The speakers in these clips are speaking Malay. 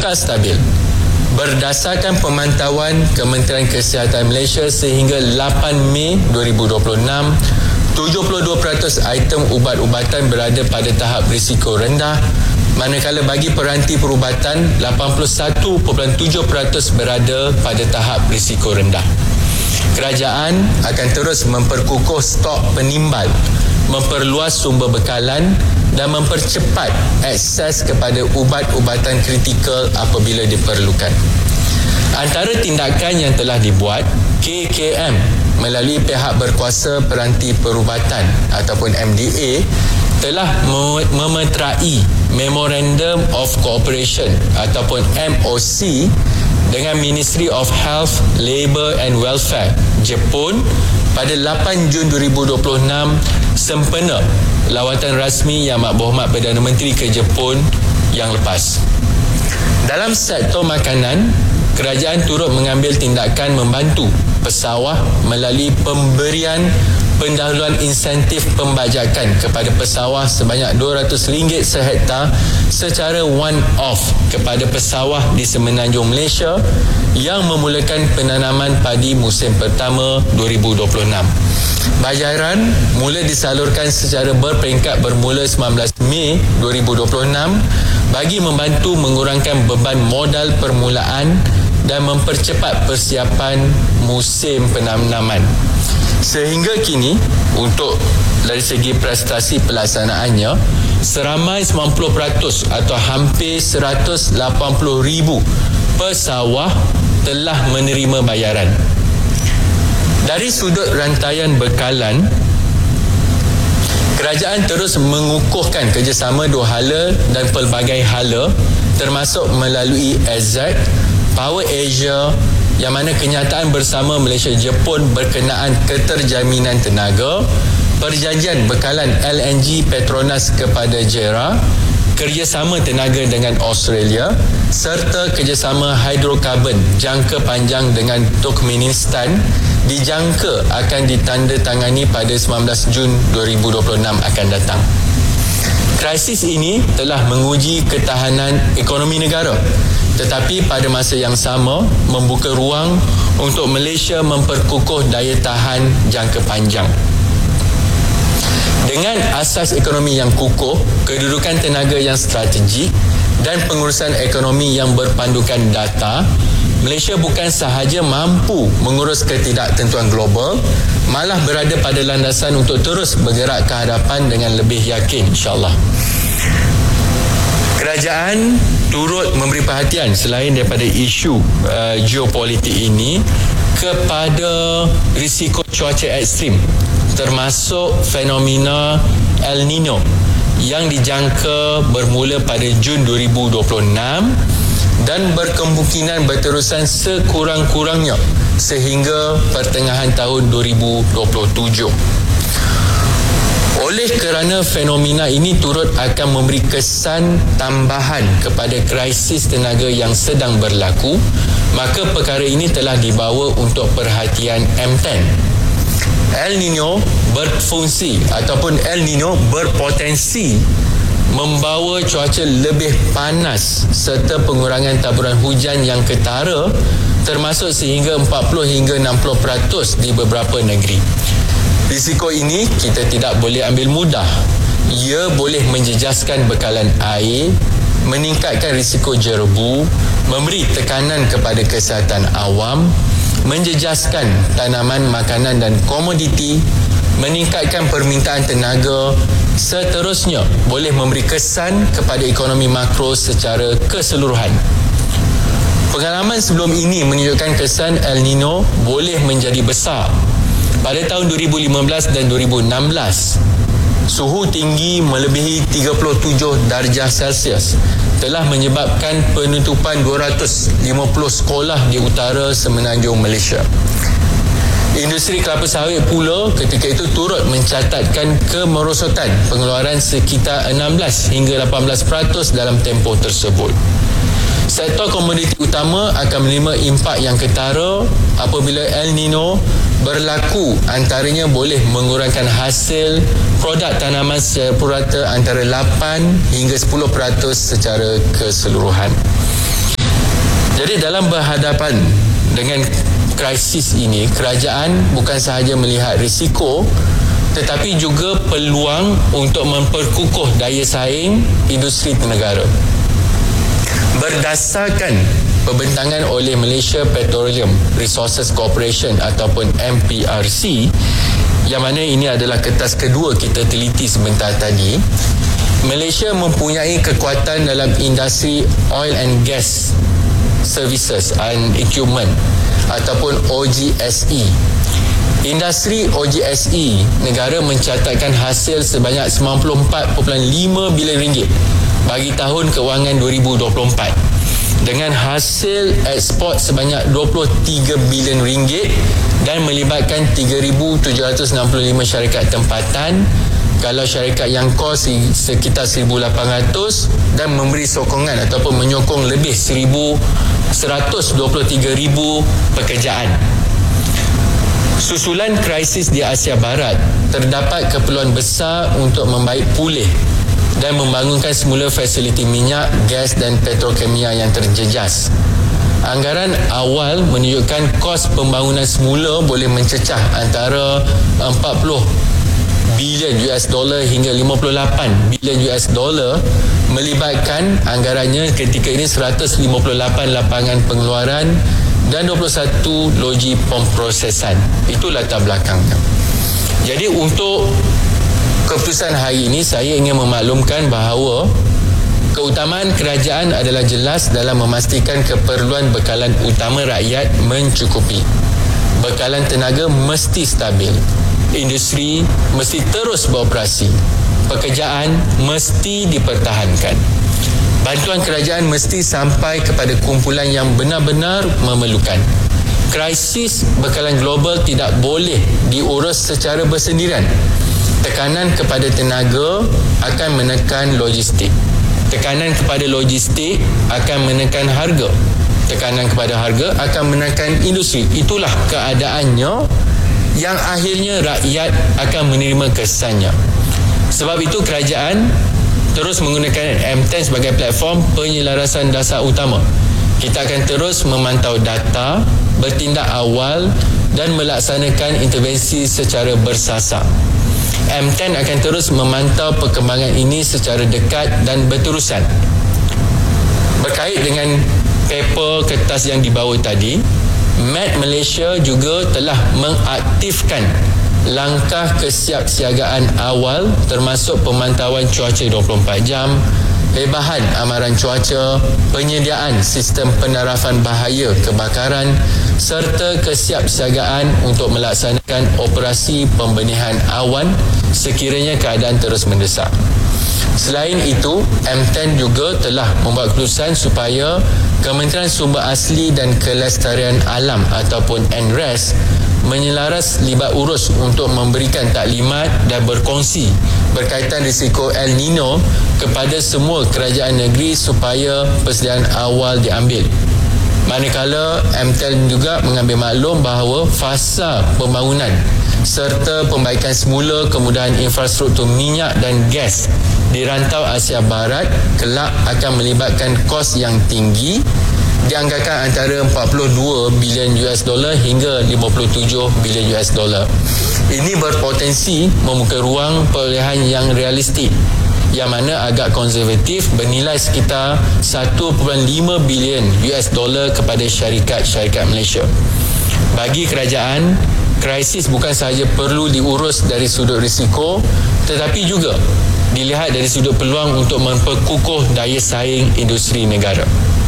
kekal stabil. Berdasarkan pemantauan Kementerian Kesihatan Malaysia sehingga 8 Mei 2026, 72% item ubat-ubatan berada pada tahap risiko rendah, manakala bagi peranti perubatan 81.7% berada pada tahap risiko rendah. Kerajaan akan terus memperkukuh stok penimbal, memperluas sumber bekalan dan mempercepat akses kepada ubat-ubatan kritikal apabila diperlukan. Antara tindakan yang telah dibuat, KKM melalui pihak berkuasa peranti perubatan ataupun MDA telah memeterai Memorandum of Cooperation ataupun MOC dengan Ministry of Health, Labour and Welfare Jepun pada 8 Jun 2026 sempena lawatan rasmi Yang Berhormat Perdana Menteri ke Jepun yang lepas. Dalam sektor makanan, kerajaan turut mengambil tindakan membantu pesawah melalui pemberian pendahuluan insentif pembajakan kepada pesawah sebanyak RM200 sehektar secara one-off kepada pesawah di Semenanjung Malaysia yang memulakan penanaman padi musim pertama 2026. Bayaran mula disalurkan secara berperingkat bermula 19 Mei 2026 bagi membantu mengurangkan beban modal permulaan dan mempercepat persiapan musim penanaman. Sehingga kini, untuk dari segi prestasi pelaksanaannya, seramai 90% atau hampir 180,000 pesawah telah menerima bayaran. Dari sudut rantaian bekalan, kerajaan terus mengukuhkan kerjasama dua hala dan pelbagai hala termasuk melalui AZAC, Power Asia, yang mana kenyataan bersama Malaysia-Jepun berkenaan keterjaminan tenaga, perjanjian bekalan LNG Petronas kepada JERA, kerjasama tenaga dengan Australia, serta kerjasama hidrokarbon jangka panjang dengan Turkmenistan dijangka akan ditandatangani pada 19 Jun 2026 akan datang. Krisis ini telah menguji ketahanan ekonomi negara, tetapi pada masa yang sama membuka ruang untuk Malaysia memperkukuh daya tahan jangka panjang. Dengan asas ekonomi yang kukuh, kedudukan tenaga yang strategik dan pengurusan ekonomi yang berpandukan data, Malaysia bukan sahaja mampu mengurus ketidaktentuan global, malah berada pada landasan untuk terus bergerak ke hadapan dengan lebih yakin, insyaAllah. Kerajaan turut memberi perhatian selain daripada isu geopolitik ini kepada risiko cuaca ekstrim, termasuk fenomena El Nino yang dijangka bermula pada Jun 2026 dan berkemungkinan berterusan sekurang-kurangnya sehingga pertengahan tahun 2027. Oleh kerana fenomena ini turut akan memberi kesan tambahan kepada krisis tenaga yang sedang berlaku, maka perkara ini telah dibawa untuk perhatian M10. El Nino berfungsi ataupun El Nino berpotensi membawa cuaca lebih panas serta pengurangan taburan hujan yang ketara, termasuk sehingga 40 hingga 60% di beberapa negeri. Risiko ini kita tidak boleh ambil mudah. Ia boleh menjejaskan bekalan air, meningkatkan risiko jerbu, memberi tekanan kepada kesihatan awam, menjejaskan tanaman makanan dan komoditi, meningkatkan permintaan tenaga, seterusnya boleh memberi kesan kepada ekonomi makro secara keseluruhan. Pengalaman sebelum ini menunjukkan kesan El Nino boleh menjadi besar. Pada tahun 2015 dan 2016, suhu tinggi melebihi 37 darjah Celsius telah menyebabkan penutupan 250 sekolah di utara Semenanjung Malaysia. Industri kelapa sawit pula ketika itu turut mencatatkan kemerosotan pengeluaran sekitar 16 hingga 18% dalam tempoh tersebut. Sektor komoditi utama akan menerima impak yang ketara apabila El Nino berlaku, antaranya boleh mengurangkan hasil produk tanaman secara purata antara 8 hingga 10% secara keseluruhan. Jadi dalam berhadapan dengan krisis ini, kerajaan bukan sahaja melihat risiko tetapi juga peluang untuk memperkukuh daya saing industri negara. Berdasarkan pembentangan oleh Malaysia Petroleum Resources Corporation ataupun MPRC, yang mana ini adalah kertas kedua kita teliti sebentar tadi, Malaysia mempunyai kekuatan dalam industri oil and gas services and equipment ataupun OGSE. Industri OGSE negara mencatatkan hasil sebanyak 94.5 bilion ringgit bagi tahun kewangan 2024 dengan hasil ekspor sebanyak 23 bilion ringgit dan melibatkan 3,765 syarikat tempatan. Kalau syarikat yang kos sekitar 1,800 dan memberi sokongan ataupun menyokong lebih 123,000 pekerjaan. Susulan krisis di Asia Barat, terdapat keperluan besar untuk membaik pulih dan membangunkan semula fasiliti minyak, gas dan petrokimia yang terjejas. Anggaran awal menunjukkan kos pembangunan semula boleh mencecah antara 40 bilion US dollar hingga 58 bilion US dollar, melibatkan anggarannya ketika ini 158 lapangan pengeluaran dan 21 loji pemprosesan. Itu latar belakangnya. Jadi untuk keputusan hari ini, saya ingin memaklumkan bahawa keutamaan kerajaan adalah jelas dalam memastikan keperluan bekalan utama rakyat mencukupi. Bekalan tenaga mesti stabil. Industri mesti terus beroperasi. Pekerjaan mesti dipertahankan. Bantuan kerajaan mesti sampai kepada kumpulan yang benar-benar memerlukan. Krisis bekalan global tidak boleh diurus secara bersendirian. Tekanan kepada tenaga akan menekan logistik. Tekanan kepada logistik akan menekan harga. Tekanan kepada harga akan menekan industri. Itulah keadaannya yang akhirnya rakyat akan menerima kesannya. Sebab itu kerajaan terus menggunakan M10 sebagai platform penyelarasan dasar utama. Kita akan terus memantau data, bertindak awal dan melaksanakan intervensi secara bersasar. M10 akan terus memantau perkembangan ini secara dekat dan berterusan. Berkait dengan paper kertas yang dibawa tadi, Met Malaysia juga telah mengaktifkan langkah kesiapsiagaan awal termasuk pemantauan cuaca 24 jam, lebahan amaran cuaca, penyediaan sistem penarafan bahaya kebakaran serta kesiapsiagaan untuk melaksanakan operasi pembenihan awan sekiranya keadaan terus mendesak. Selain itu, M10 juga telah membuat keputusan supaya Kementerian Sumber Asli dan Kelestarian Alam ataupun NRAS menyelaras libat urus untuk memberikan taklimat dan berkongsi berkaitan risiko El Nino kepada semua kerajaan negeri supaya persediaan awal diambil. Manakala MTEL juga mengambil maklum bahawa fasa pembangunan serta pembaikan semula kemudahan infrastruktur minyak dan gas di rantau Asia Barat kelak akan melibatkan kos yang tinggi, dianggarkan antara 42 bilion US dollar hingga 57 bilion US dollar. Ini berpotensi membuka ruang perolehan yang realistik, yang mana agak konservatif bernilai sekitar 1.5 bilion US dollar kepada syarikat-syarikat Malaysia. Bagi kerajaan, krisis bukan sahaja perlu diurus dari sudut risiko tetapi juga dilihat dari sudut peluang untuk memperkukuh daya saing industri negara.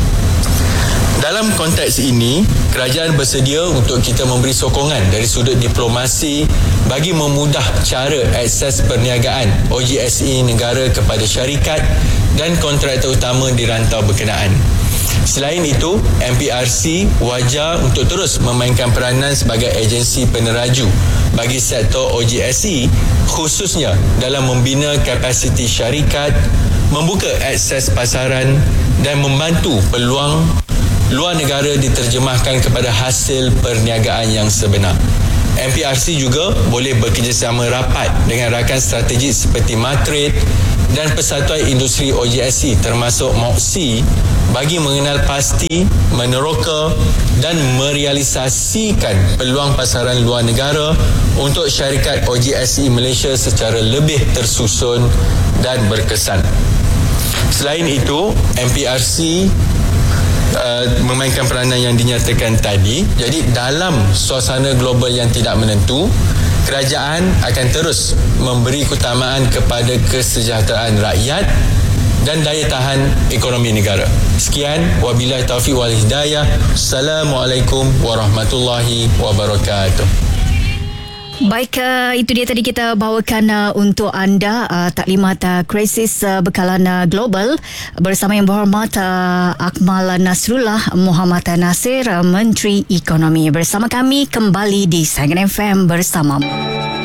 Dalam konteks ini, kerajaan bersedia untuk kita memberi sokongan dari sudut diplomasi bagi memudah cara akses perniagaan OGSE negara kepada syarikat dan kontraktor utama di rantau berkenaan. Selain itu, MPRC wajar untuk terus memainkan peranan sebagai agensi peneraju bagi sektor OGSE, khususnya dalam membina kapasiti syarikat, membuka akses pasaran dan membantu peluang luar negara diterjemahkan kepada hasil perniagaan yang sebenar. MPRC juga boleh bekerjasama rapat dengan rakan strategik seperti Matrade dan Persatuan Industri OGSC termasuk MOXI bagi mengenal pasti, meneroka dan merealisasikan peluang pasaran luar negara untuk syarikat OGSC Malaysia secara lebih tersusun dan berkesan. Selain itu, MPRC memainkan peranan yang dinyatakan tadi. Jadi dalam suasana global yang tidak menentu, kerajaan akan terus memberi keutamaan kepada kesejahteraan rakyat dan daya tahan ekonomi negara. Sekian, wabillahi taufiq wal hidayah. Assalamualaikum warahmatullahi wabarakatuh. Baik, itu dia tadi kita bawakan untuk anda taklimat krisis bekalan global bersama Yang Berhormat Akmal Nasrullah Muhammad Nasir, Menteri Ekonomi. Bersama kami kembali di Saingan FM bersamamu.